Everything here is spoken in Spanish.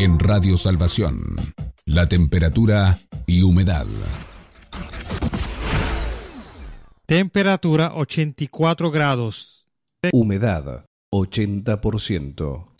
En Radio Salvación, la temperatura y humedad. Temperatura 84 grados. Humedad 80%.